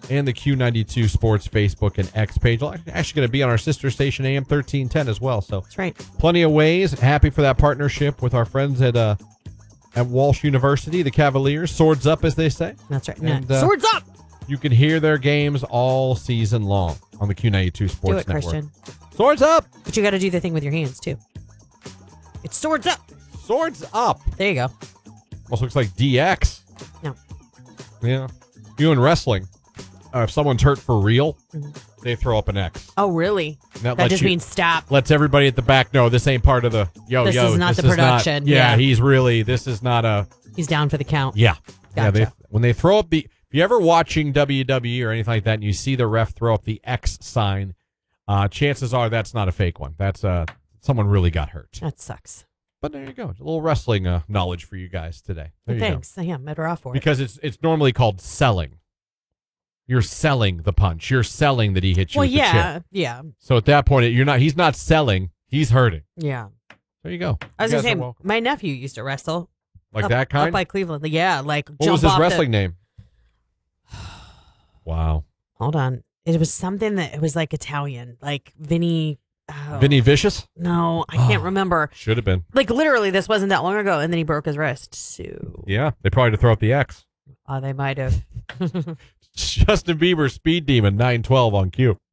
and the Q92 Sports Facebook and X page. Actually going to be on our sister station, AM 1310 as well. So that's right. Plenty of ways. Happy for that partnership with our friends at Walsh University, the Cavaliers. Swords up, as they say. That's right. And, Swords up! You can hear their games all season long on the Q92 Sports do it, Network. Christian. Swords up! But you got to do the thing with your hands, too. It's swords up! Swords up! There you go. Almost looks like DX. No. Yeah. You in wrestling, if someone's hurt for real, they throw up an X. Oh, really? That just means stop. Lets everybody at the back know this ain't part of the This is not the production. This is not a... He's down for the count. Yeah. Gotcha. Yeah, when they throw up the... If you're ever watching WWE or anything like that and you see the ref throw up the X sign, chances are that's not a fake one. That's someone really got hurt. That sucks. But there you go. A little wrestling knowledge for you guys today. Thanks. Yeah, I'm better off for it. Because it's normally called selling. You're selling the punch. You're selling that he hit you with the chip. Yeah. So at that point, he's not selling. He's hurting. Yeah. There you go. I was going to say, my nephew used to wrestle. That kind? Up by Cleveland. Yeah, like what was his wrestling name? Wow. Hold on. It was something it was like Italian, like Vinny. Vinny Vicious? No, I can't remember. Should have been. Like literally, this wasn't that long ago, and then he broke his wrist. So yeah, they probably had to throw up the X. They might have. Justin Bieber, Speed Demon, 912 on Q.